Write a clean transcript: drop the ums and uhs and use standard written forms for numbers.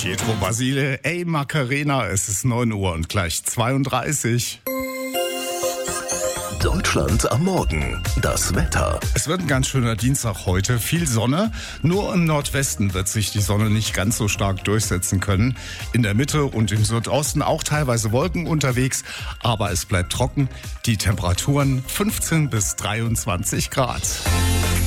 Pietro Basile, ey Macarena, es ist 9 Uhr und gleich 32. Deutschland am Morgen. Das Wetter. Es wird ein ganz schöner Dienstag heute. Viel Sonne. Nur im Nordwesten wird sich die Sonne nicht ganz so stark durchsetzen können. In der Mitte und im Südosten auch teilweise Wolken unterwegs. Aber es bleibt trocken. Die Temperaturen 15 bis 23 Grad.